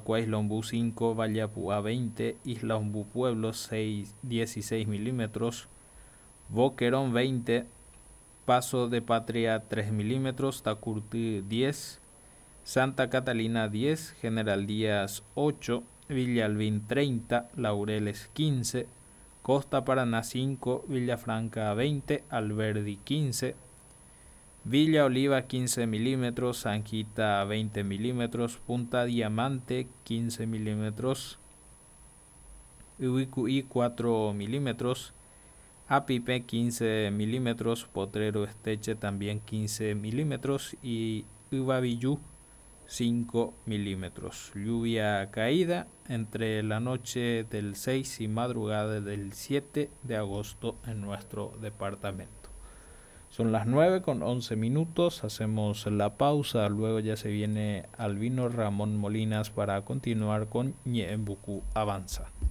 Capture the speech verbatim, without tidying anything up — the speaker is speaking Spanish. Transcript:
Tarapacá, Isla Ombú cinco, Vallapuá veinte, Isla Ombú Pueblo seis, dieciséis milímetros, Boquerón veinte, Paso de Patria tres milímetros, Tacurtí diez, Santa Catalina diez, General Díaz ocho, Villa Alvin treinta, Laureles quince, Costa Paraná cinco, Villafranca veinte, Alberdi quince, Villa Oliva quince milímetros, San Gita veinte milímetros, Punta Diamante quince milímetros, Ubicuí cuatro milímetros, Apipe quince milímetros, Potrero Esteche también quince milímetros y Ubavillú cinco milímetros. Lluvia caída entre la noche del seis y madrugada del siete de agosto en nuestro departamento. Son las nueve con once minutos, hacemos la pausa, luego ya se viene Albino Ramón Molinas para continuar con Ñeembucú Avanza.